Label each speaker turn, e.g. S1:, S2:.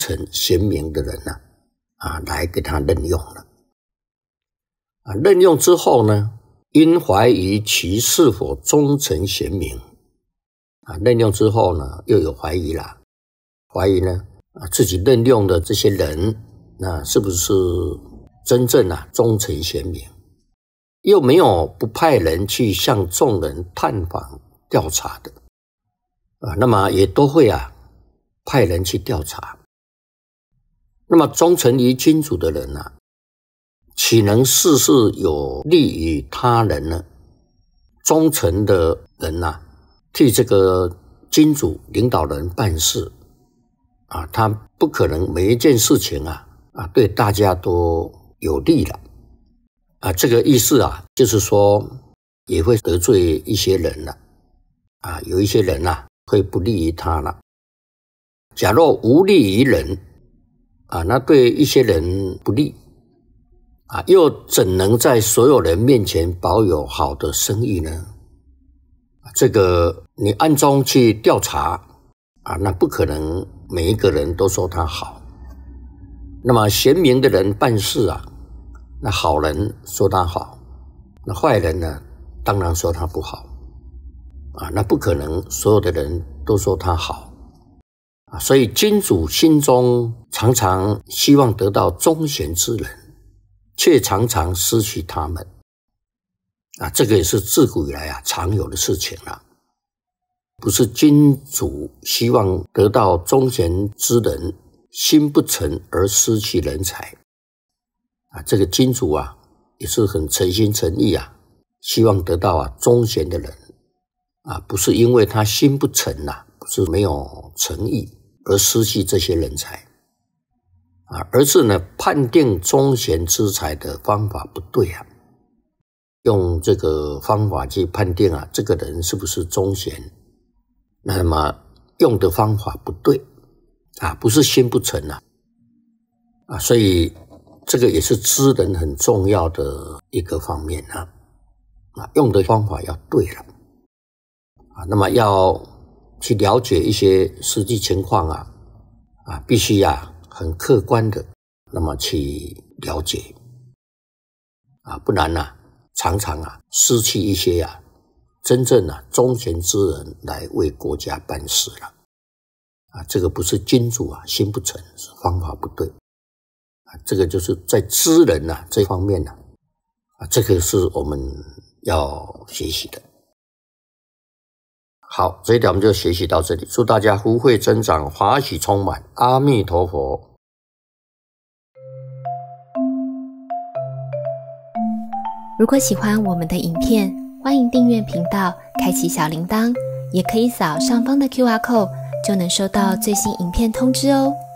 S1: 诚贤明的人来给他任用了。任用之后呢，因怀疑其是否忠诚贤明任用之后呢，又有怀疑啦，怀疑呢自己任用的这些人是不是真正忠诚贤明，又没有不派人去向众人探访调查的那么也都会派人去调查。那么忠诚于君主的人岂能事事有利于他人呢？忠诚的人替这个君主领导人办事他不可能每一件事情对大家都有利了这个意思就是说也会得罪一些人了有一些人会不利于他了。假若无利于人那对一些人不利又怎能在所有人面前保有好的声誉呢？这个你暗中去调查那不可能每一个人都说他好。那么贤明的人办事那好人说他好，那坏人呢当然说他不好那不可能所有的人都说他好所以君主心中常常希望得到忠贤之人，却常常失去他们这个也是自古以来常有的事情了。不是君主希望得到忠贤之人，心不诚而失去人才这个君主也是很诚心诚意希望得到忠贤的人不是因为他心不诚不是没有诚意而失去这些人才而是呢判定忠贤之才的方法不对用这个方法去判定这个人是不是忠贤，那么用的方法不对不是心不诚所以这个也是知人很重要的一个方面用的方法要对了那么要去了解一些实际情况必须很客观的那么去了解不然常常失去一些真正忠贤之人来为国家办事了这个不是君主心不诚，是方法不对这个就是在知人这方面这个是我们要学习的。好，这一点我们就学习到这里，祝大家福慧增长，法喜充满，阿弥陀佛。
S2: 如果喜欢我们的影片，欢迎订阅频道，开启小铃铛，也可以扫上方的 QR code， 就能收到最新影片通知哦。